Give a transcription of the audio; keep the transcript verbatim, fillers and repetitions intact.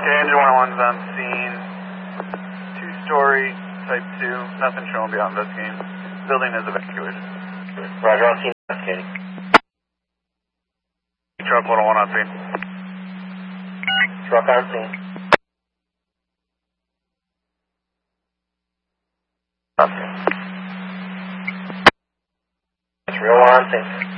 Okay, engine one oh one's on scene. Two-story, type two. Nothing shown beyond investigating. Building is evacuated. Roger, on scene, investigating. Truck one oh one on scene. Truck on scene. On scene. It's real on scene.